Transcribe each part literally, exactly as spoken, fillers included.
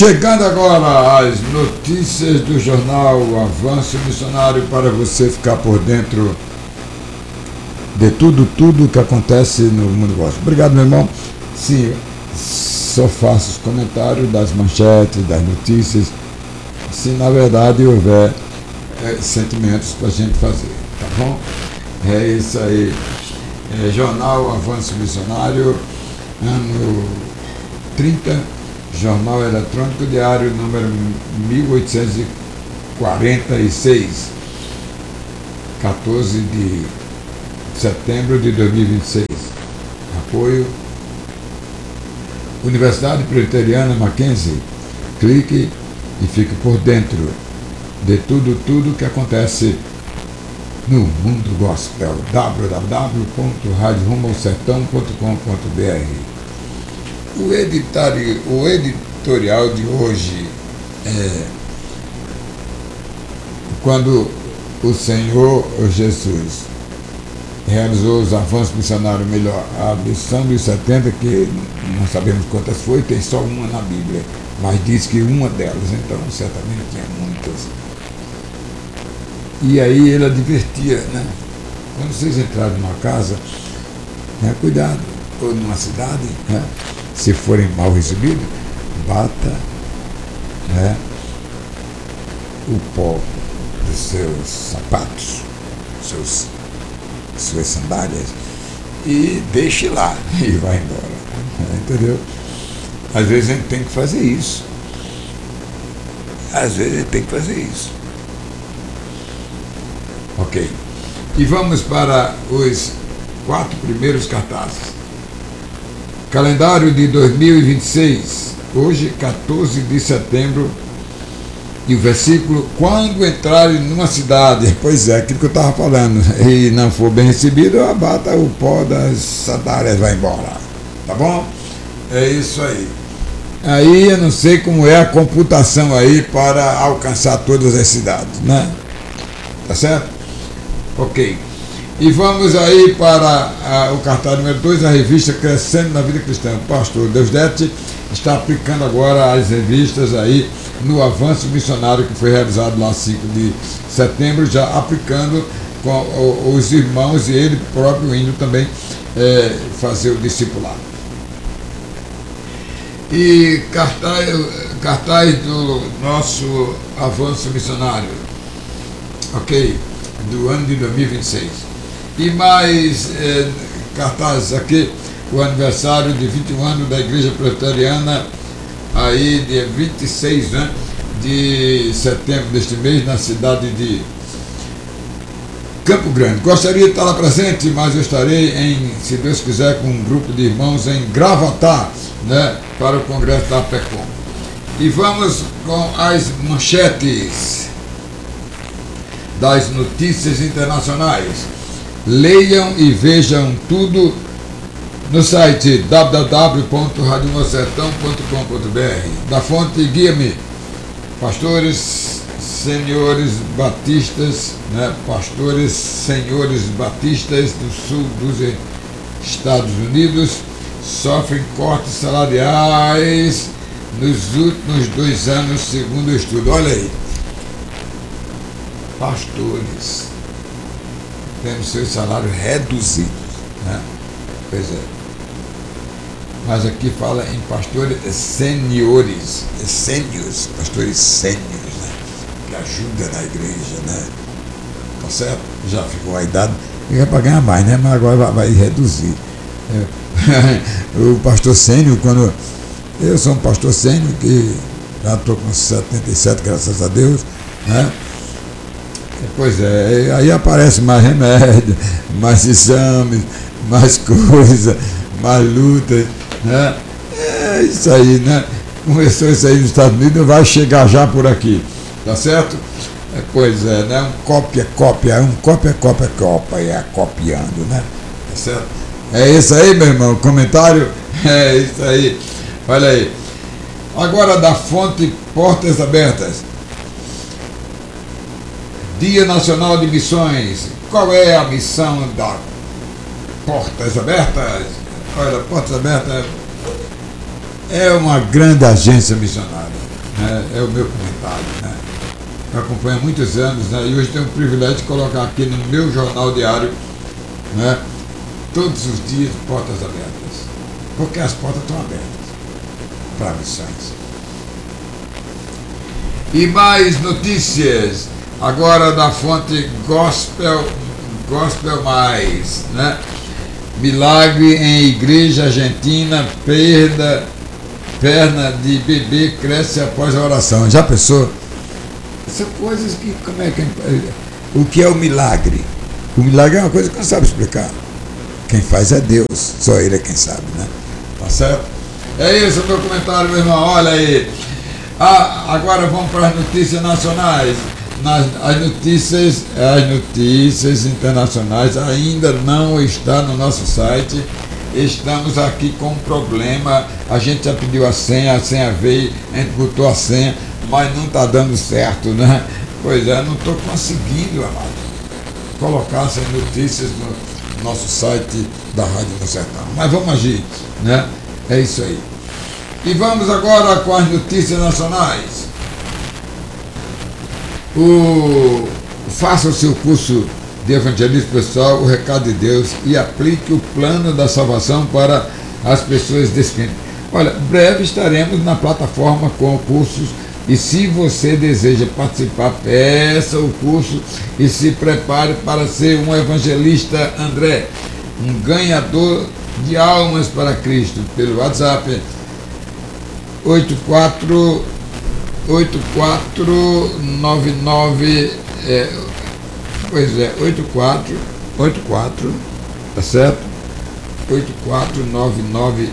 Chegando agora às notícias do jornal Avanço Missionário, para você ficar por dentro de tudo, tudo que acontece no mundo gospel. Obrigado, meu irmão. Sim, só faço os comentários das manchetes, das notícias, se na verdade houver é, sentimentos para a gente fazer, tá bom? É isso aí. É, jornal Avanço Missionário, ano trinta, Jornal Eletrônico Diário, número mil oitocentos e quarenta e seis, quatorze de setembro de dois mil e vinte e seis. Apoio Universidade Presbiteriana Mackenzie. Clique e fique por dentro de tudo, tudo que acontece no mundo gospel. w w w ponto rádio rumo ao sertão ponto com ponto b r. O editorial, o editorial de hoje é quando o Senhor Jesus realizou os avanços missionários, melhor, a missão dos setenta, que não sabemos quantas foi, tem só uma na Bíblia, mas diz que uma delas, então certamente tinha muitas. E aí ele advertia, né? Quando vocês entrarem numa casa, né, cuidado, ou numa cidade, né, se forem mal recebidos, bata, né, o pó dos seus sapatos, seus, suas sandálias, e deixe lá e vai embora, entendeu? Às vezes a gente tem que fazer isso. Às vezes a gente tem que fazer isso. Ok. E vamos para os quatro primeiros cartazes. Calendário de dois mil e vinte e seis, hoje, quatorze de setembro, e o versículo: quando entrarem numa cidade, pois é, aquilo que eu estava falando, e não for bem recebido, abata o pó das sandálias, vai embora. Tá bom? É isso aí. Aí eu não sei como é a computação aí para alcançar todas as cidades, né? Tá certo? Ok. E vamos aí para a, o cartaz número dois, a revista Crescendo na Vida Cristã. O pastor Deusdete está aplicando agora as revistas aí no Avanço Missionário, que foi realizado lá cinco de setembro, já aplicando com o, os irmãos e ele próprio indo também é, fazer o discipulado. E cartaz, cartaz do nosso Avanço Missionário, ok, do ano de dois mil e vinte e seis. E mais é, cartazes aqui, o aniversário de vinte e um anos da Igreja Presbiteriana, aí dia vinte e seis, né, de setembro deste mês, na cidade de Campo Grande. Gostaria de estar lá presente, mas eu estarei, em, se Deus quiser, com um grupo de irmãos em Gravatá, né, para o Congresso da APECOM. E vamos com as manchetes das notícias internacionais. Leiam e vejam tudo no site w w w ponto rádio rumo ao sertão ponto com ponto b r. Da fonte Guia-me, pastores senhores batistas, né, pastores senhores batistas do sul dos Estados Unidos sofrem cortes salariais nos últimos dois anos, segundo o estudo. Olha aí, pastores tendo seus salários reduzidos, né? Pois é. Mas aqui fala em pastores seniores, sêniores, pastores sêniores, né? Que ajudam na igreja, né? Tá certo? Já ficou a idade, fica para ganhar mais, né? Mas agora vai, vai reduzir. É. O pastor sênior, quando eu sou um pastor sênior, que já estou com setenta e sete, graças a Deus, né? Pois é, aí aparece mais remédio, mais exames, mais coisa, mais lutas, né? É isso aí, né? Começou isso aí nos Estados Unidos, vai chegar já por aqui, tá certo? É, pois é, né? Um cópia, cópia, um cópia, cópia, cópia, copiando, né? Tá certo? É isso aí, meu irmão, comentário? É isso aí, olha aí. Agora da fonte Portas Abertas. Dia Nacional de Missões. Qual é a missão da Portas Abertas? Olha, Portas Abertas é uma grande agência missionária. né? É o meu comentário, né? Eu acompanho há muitos anos, né? E hoje tenho o privilégio de colocar aqui no meu jornal diário, né? Todos os dias, portas abertas. Porque as portas estão abertas para missões. E mais notícias, agora da fonte Gospel, Gospel Mais, né? Milagre em igreja argentina, perda, perna de bebê cresce após a oração. Já pensou? São coisas que, como é que, o que é o milagre? O milagre é uma coisa que não sabe explicar. Quem faz é Deus, só Ele é quem sabe, né? Tá certo? É isso o meu comentário, meu irmão, olha aí. Ah, agora vamos para as notícias nacionais. Nas, as notícias, as notícias internacionais ainda não está no nosso site. Estamos aqui com um problema. A gente já pediu a senha, a senha veio, a gente botou a senha, mas não está dando certo, né? Pois é, não estou conseguindo, amado, colocar essas notícias no nosso site da Rádio do Sertão. Mas vamos agir, né? É isso aí. E vamos agora com as notícias nacionais. O, faça o seu curso de evangelismo pessoal, o recado de Deus, e aplique o plano da salvação para as pessoas descrentes. Olha, breve estaremos na plataforma com cursos, e se você deseja participar, peça o curso e se prepare para ser um evangelista André, um ganhador de almas para Cristo, pelo WhatsApp oito quatro oito quatro nove nove, é, pois é, oito quatro oito quatro, tá certo? oito quatro nove nove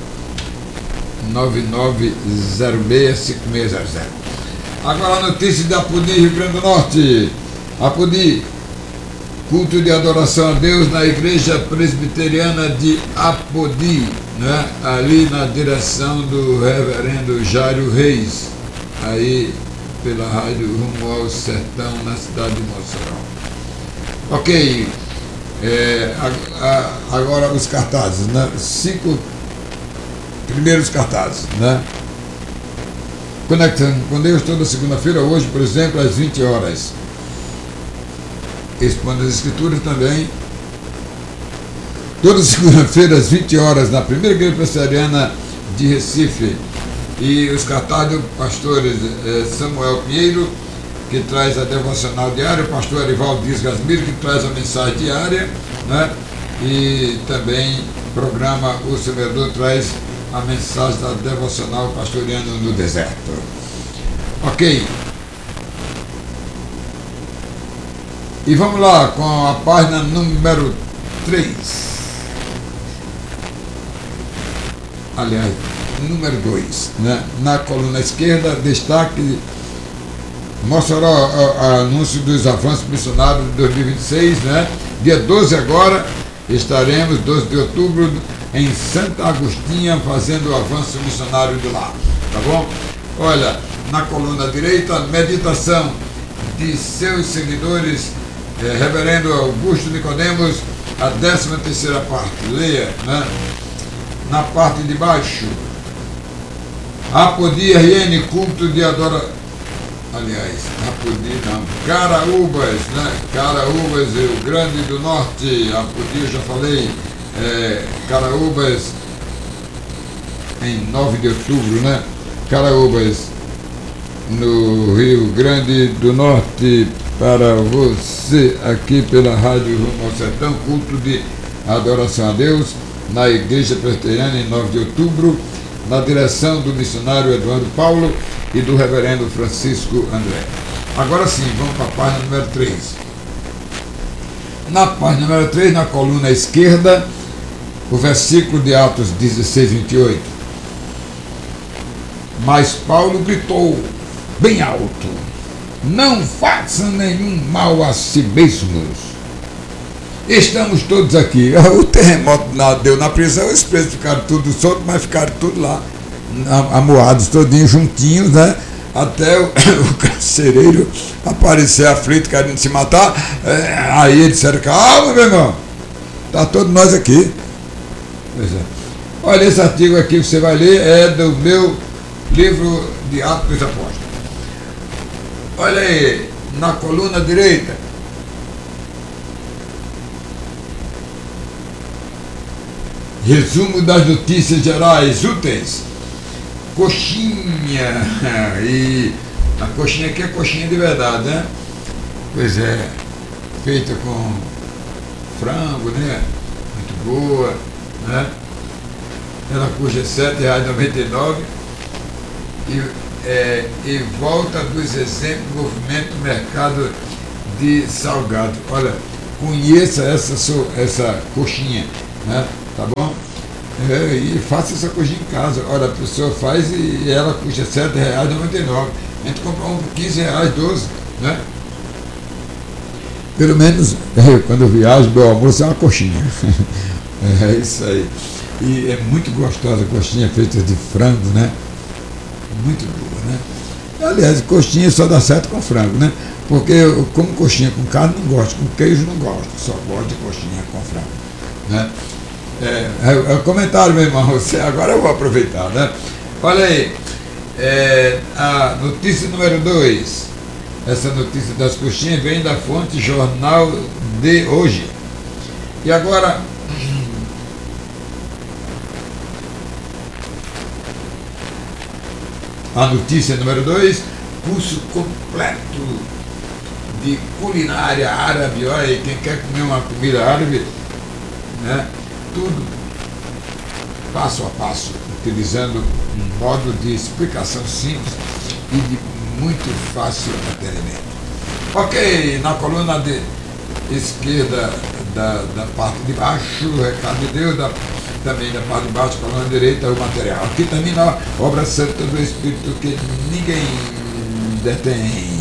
nove nove zero seis cinco seis zero zero. Agora a notícia da Apodi, Rio Grande do Norte. Apodi, culto de adoração a Deus na igreja presbiteriana de Apodi, né? Ali na direção do reverendo Jairo Reis, aí pela rádio Rumo ao Sertão, na cidade de Mossoró. Ok, é, a, a, agora os cartazes, né? Cinco primeiros cartazes, né? Conectando com Deus toda segunda-feira, hoje, por exemplo, às vinte horas. Expondo as Escrituras também. Toda segunda-feira, às vinte horas, na primeira igreja presbiteriana de Recife. E os cartazes do pastor eh, Samuel Pinheiro, que traz a devocional diária, o pastor Arivaldo Dias Gasmiro, que traz a mensagem diária, né? E também o programa O Semeador traz a mensagem da devocional pastoreando no deserto. Ok. E vamos lá com a página número três. Aliás, número dois, né? Na coluna esquerda, destaque Mossoró, anúncio dos avanços missionários de dois mil e vinte e seis, né? Dia doze agora, estaremos, doze de outubro, em Santa Agostinha, fazendo o avanço missionário de lá, tá bom? Olha, na coluna direita, meditação de seus seguidores, é, reverendo Augusto Nicodemos, a décima terceira parte, leia, né? Na parte de baixo, Apodi R N, culto de adoração, aliás, Apodi não, Caraúbas, né? Caraúbas, Rio Grande do Norte, Apodi eu já falei, é, Caraúbas, em nove de outubro, né? Caraúbas, no Rio Grande do Norte, para você, aqui pela Rádio Rumo ao Sertão, culto de adoração a Deus, na Igreja Presbiteriana, em nove de outubro, na direção do missionário Eduardo Paulo e do reverendo Francisco André. Agora sim, vamos para a página número três. Na página número três, na coluna esquerda, o versículo de Atos dezesseis, vinte e oito. Mas Paulo gritou bem alto: não façam nenhum mal a si mesmos. Estamos todos aqui. O terremoto deu na prisão, os presos ficaram tudo soltos, mas ficaram tudo lá, amuados, todinhos juntinhos, né? Até o, o carcereiro aparecer aflito, querendo se matar. É, aí eles disseram: calma, meu irmão, está todos nós aqui. Pois é. Olha, esse artigo aqui que você vai ler é do meu livro de Atos dos Apóstolos. Olha aí, na coluna direita, resumo das notícias gerais úteis. Coxinha, e a coxinha aqui é coxinha de verdade, né? Pois é, feita com frango, né? Muito boa, né? Ela custa sete reais e noventa e nove centavos e, é, e volta dos exemplos do movimento mercado de salgado. Olha, conheça essa, essa coxinha, né? Tá bom? É, e faça essa coxinha em casa. Olha, a pessoa faz e ela custa sete reais e noventa e nove centavos. A gente compra um por quinze reais, doze, né? Pelo menos eu, quando eu viajo, meu almoço é uma coxinha. É isso aí. E é muito gostosa a coxinha feita de frango, né? Muito boa, né? Aliás, coxinha só dá certo com frango, né? Porque eu como coxinha com carne não gosto, com queijo não gosto, só gosto de coxinha com frango, né? É, é, é o comentário, meu irmão, você, agora eu vou aproveitar, né? Olha aí, é, a notícia número dois, essa notícia das coxinhas vem da fonte Jornal de Hoje. E agora, a notícia número dois, curso completo de culinária árabe. Olha aí, quem quer comer uma comida árabe, né? Tudo passo a passo, utilizando um modo de explicação simples e de muito fácil entendimento. Ok, na coluna de esquerda da, da parte de baixo, o recado de Deus, da, também da parte de baixo, coluna direita, o material. Aqui termina a obra santa do Espírito que ninguém detém.